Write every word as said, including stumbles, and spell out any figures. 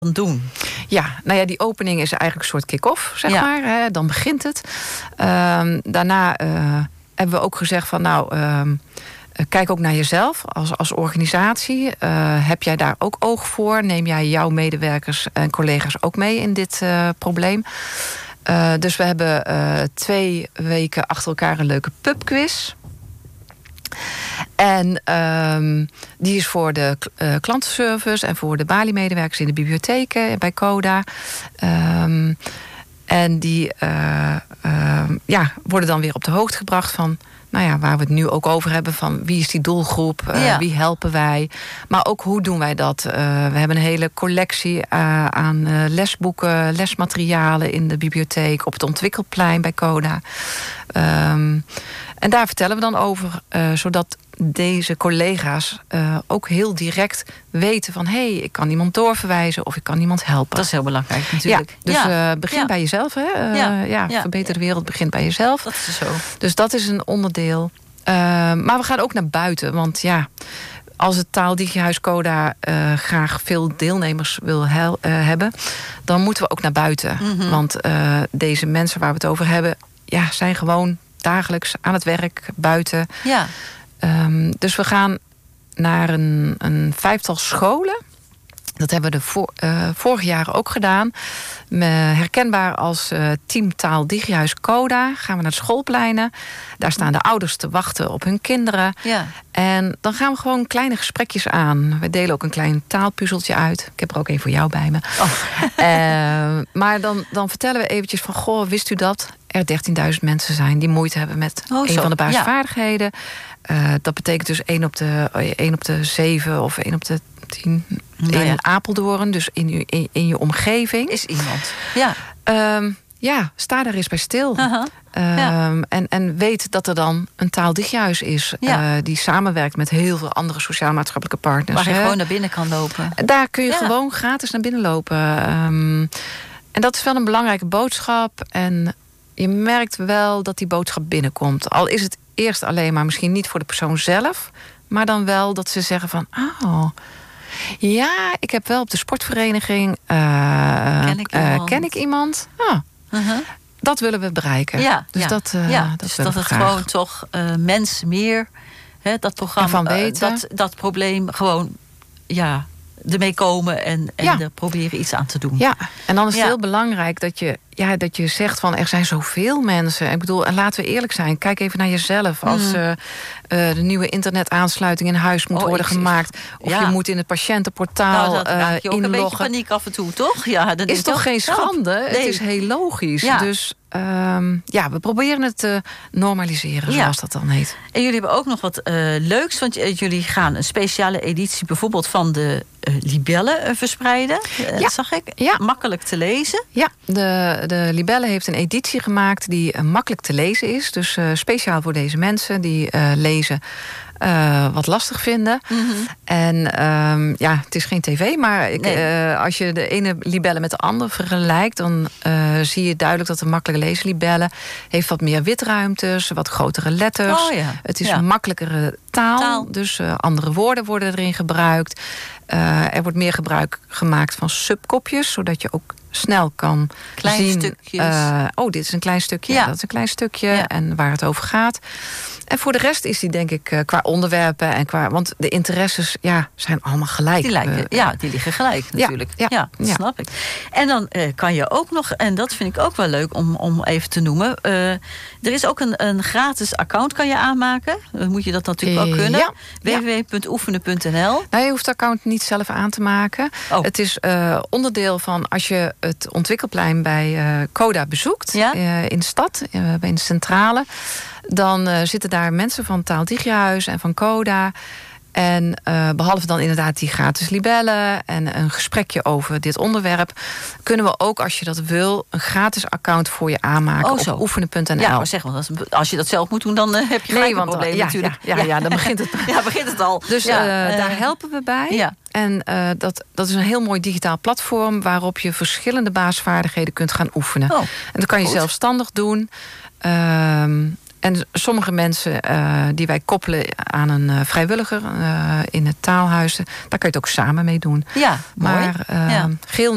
doen? Ja, nou ja, die opening is eigenlijk een soort kick-off, zeg ja. maar. Hè, dan begint het. Um, daarna uh, hebben we ook gezegd van nou, um, kijk ook naar jezelf als, als organisatie. Uh, heb jij daar ook oog voor? Neem jij jouw medewerkers en collega's ook mee in dit uh, probleem? Uh, dus we hebben uh, twee weken achter elkaar een leuke pubquiz. En um, die is voor de uh, klantenservice en voor de Bali-medewerkers in de bibliotheken bij Coda. Um, en die uh, uh, ja, worden dan weer op de hoogte gebracht van, nou ja, waar we het nu ook over hebben, van wie is die doelgroep, uh, ja. wie helpen wij. Maar ook hoe doen wij dat? Uh, we hebben een hele collectie uh, aan uh, lesboeken, lesmaterialen in de bibliotheek, op het ontwikkelplein bij Coda. Um, en daar vertellen we dan over, uh, zodat deze collega's uh, ook heel direct weten van, hé, hey, ik kan iemand doorverwijzen of ik kan iemand helpen. Dat is heel belangrijk natuurlijk. Ja, dus ja. Uh, begin ja. bij jezelf. Hè? Uh, ja. Ja, ja. Verbeter de wereld begint bij jezelf. Dat is zo. Dus dat is een onderdeel. Uh, maar we gaan ook naar buiten. Want ja, als het Taaldigihuis Coda uh, graag veel deelnemers wil hel- uh, hebben, dan moeten we ook naar buiten. Mm-hmm. Want uh, deze mensen waar we het over hebben, ja, zijn gewoon dagelijks aan het werk, buiten. Ja. Um, dus we gaan naar een, een vijftal scholen. Dat hebben we de voor, uh, vorige jaren ook gedaan. Me, herkenbaar als uh, team Taaldigihuis Coda. Gaan we naar de schoolpleinen. Daar staan de ouders te wachten op hun kinderen. Ja. En dan gaan we gewoon kleine gesprekjes aan. We delen ook een klein taalpuzzeltje uit. Ik heb er ook een voor jou bij me. Oh. uh, maar dan, dan vertellen we eventjes van, goh, wist u dat er dertienduizend mensen zijn die moeite hebben met oh, een van de basisvaardigheden. Ja. Uh, dat betekent dus één op de één op de zeven of één op de tien nou ja. in Apeldoorn, dus in, u, in, in je omgeving. Is iemand. Ja. Um, ja, sta daar eens bij stil. Uh-huh. Um, ja. en, en weet dat er dan een Taaldigihuis is. Ja. Uh, die samenwerkt met heel veel andere sociaal-maatschappelijke partners. Waar je hè. gewoon naar binnen kan lopen. Daar kun je ja. gewoon gratis naar binnen lopen. Um, en dat is wel een belangrijke boodschap. En je merkt wel dat die boodschap binnenkomt. Al is het eerst alleen maar misschien niet voor de persoon zelf, maar dan wel dat ze zeggen van, oh, ja, ik heb wel op de sportvereniging uh, ken ik iemand. Uh, ken ik iemand? Oh, uh-huh. Dat willen we bereiken. Ja, dus ja. dat, uh, ja, dat, dus dat het graag. gewoon toch uh, mensen meer, hè, dat programma, uh, dat, dat probleem gewoon, ja, ermee komen en, en ja. er proberen iets aan te doen. Ja, en dan is het ja. heel belangrijk dat je, ja, dat je zegt van, er zijn zoveel mensen. Ik bedoel, en laten we eerlijk zijn, kijk even naar jezelf. Als mm. uh, uh, de nieuwe internetaansluiting in huis moet oh, worden ik, gemaakt, of ja. je moet in het patiëntenportaal nou, dat raak je ook inloggen. Een beetje paniek af en toe, toch? Ja, dat is toch ook, geen schande? Nee. Het is heel logisch. Ja. Dus um, ja, we proberen het te normaliseren, zoals ja. dat dan heet. En jullie hebben ook nog wat uh, leuks, want uh, jullie gaan een speciale editie bijvoorbeeld van de uh, libellen uh, verspreiden. Uh, ja. Dat zag ik. Ja. Makkelijk te lezen. Ja, de, de Libelle heeft een editie gemaakt die uh, makkelijk te lezen is. Dus uh, speciaal voor deze mensen die uh, lezen uh, wat lastig vinden. Mm-hmm. En um, ja, het is geen tv, maar ik, nee. uh, als je de ene libelle met de andere vergelijkt, dan uh, zie je duidelijk dat de makkelijke lezenlibelle heeft wat meer witruimtes, wat grotere letters. Oh, ja. Het is ja. een makkelijkere taal, taal. dus uh, andere woorden worden erin gebruikt. Uh, er wordt meer gebruik gemaakt van subkopjes, zodat je ook snel kan Kleine zien. stukjes. Uh, oh, dit is een klein stukje, ja. dat is een klein stukje Ja. en waar het over gaat. En voor de rest is die denk ik uh, qua onderwerpen en qua, want de interesses ja, zijn allemaal gelijk. Die lijken, ja, die liggen gelijk natuurlijk. Ja, ja, ja, dat ja. snap ik. En dan uh, kan je ook nog, en dat vind ik ook wel leuk om, om even te noemen. Uh, er is ook een, een gratis account kan je aanmaken. Dan moet je dat natuurlijk wel kunnen. Ja, w w w punt oefenen punt n l. Nou, je hoeft de account niet zelf aan te maken. Oh. Het is uh, onderdeel van als je het ontwikkelplein bij uh, Coda bezoekt. Ja? Uh, in de stad, uh, bij de centrale. Dan uh, zitten daar mensen van Taaldigihuis en van Coda. En uh, behalve dan inderdaad die gratis libellen en een gesprekje over dit onderwerp, kunnen we ook, als je dat wil, een gratis account voor je aanmaken oh, op oefenen punt n l. Ja, maar zeg maar, als je dat zelf moet doen, dan uh, heb je gelijk nee, een want, probleem ja, natuurlijk. Ja, ja, ja, dan begint het. ja, begint het al. Dus ja, uh, uh, daar helpen we bij. Ja. En uh, dat, dat is een heel mooi digitaal platform waarop je verschillende basisvaardigheden kunt gaan oefenen. Oh, en dat kan je goed. zelfstandig doen. Um, En sommige mensen uh, die wij koppelen aan een uh, vrijwilliger uh, in het taalhuis, daar kan je het ook samen mee doen. Ja, mooi. Maar uh, ja. geheel